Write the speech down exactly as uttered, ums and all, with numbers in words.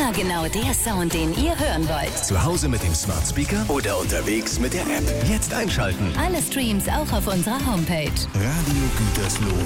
Immer genau der Sound, den ihr hören wollt. Zu Hause mit dem Smart Speaker oder unterwegs mit der App. Jetzt einschalten. Alle Streams auch auf unserer Homepage. Radio Gütersloh